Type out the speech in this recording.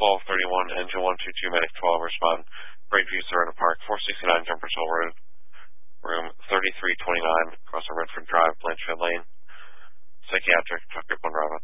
1231, engine 122, medic 12, respond. Greatview, Serena Park, 469 Jumpers Hill Road, room 3329, across the Redford Drive, Blanchfield Lane. Psychiatric, Tucker 1 Bravo.